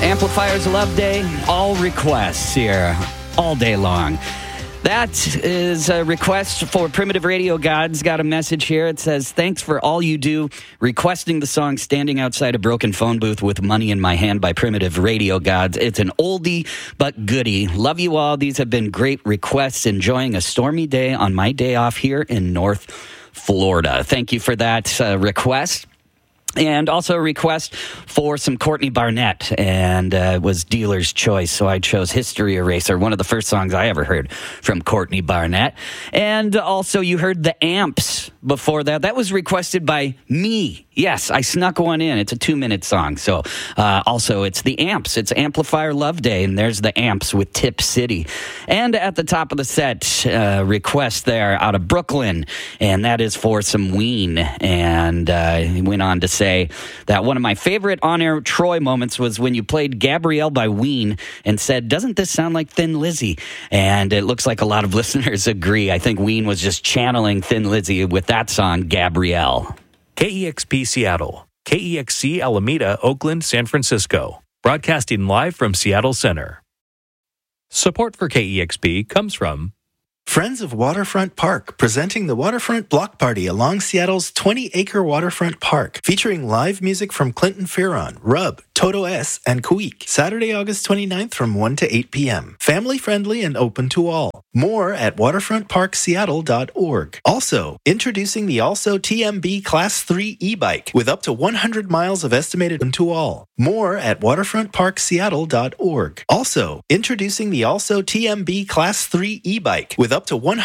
Amplifiers Love Day, all requests here, all day long. That is a request for Primitive Radio Gods. Got a message here. It says, thanks for all you do. Requesting the song Standing Outside a Broken Phone Booth with Money in My Hand by Primitive Radio Gods. It's an oldie but goodie. Love you all. These have been great requests. Enjoying a stormy day on my day off here in North Florida. Thank you for that request. And also a request for some Courtney Barnett, and it was dealer's choice, so I chose History Eraser, one of the first songs I ever heard from Courtney Barnett. And also you heard The Amps before that. That was requested by me. Yes, I snuck one in. It's a 2-minute song. So also it's The Amps. It's Amplifier Love Day, and there's The Amps with Tip City. And at the top of the set, request there out of Brooklyn, and that is for some Ween. And he went on to say that one of my favorite on-air Troy moments was when you played Gabrielle by Ween and said, doesn't this sound like Thin Lizzy? And it looks like a lot of listeners agree. I think Ween was just channeling Thin Lizzy with that song, Gabrielle. KEXP Seattle, KEXC Alameda, Oakland, San Francisco. Broadcasting live from Seattle Center. Support for KEXP comes from Friends of Waterfront Park, presenting the Waterfront Block Party along Seattle's 20-acre waterfront park, featuring live music from Clinton Fearon, Rub, Toto S, and Kuik. Saturday, August 29th from 1 to 8 p.m. Family-friendly and open to all. More at waterfrontparkseattle.org. Also, introducing the Also TMB Class 3 e-bike with up to 100 miles of estimated to all. More at waterfrontparkseattle.org. Also, introducing the Also TMB Class 3 e-bike with up to 100